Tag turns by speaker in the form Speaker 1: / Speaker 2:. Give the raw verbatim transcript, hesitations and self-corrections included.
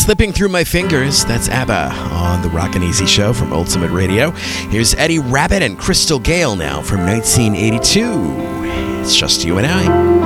Speaker 1: Slipping Through My Fingers. That's ABBA on the Rockin' Easy Show from Ultimate Radio. Here's Eddie Rabbitt and Crystal Gale now from nineteen eighty-two. It's Just You and I.